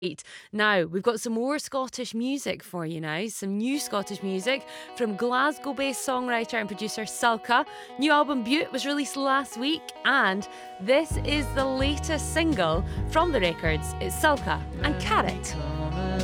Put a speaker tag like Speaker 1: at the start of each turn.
Speaker 1: Now, we've got some more Scottish music for you now. Some new Scottish music from Glasgow based songwriter and producer Sulka. New album Butte was released last week, and this is the latest single from the records. It's Sulka and Carrot.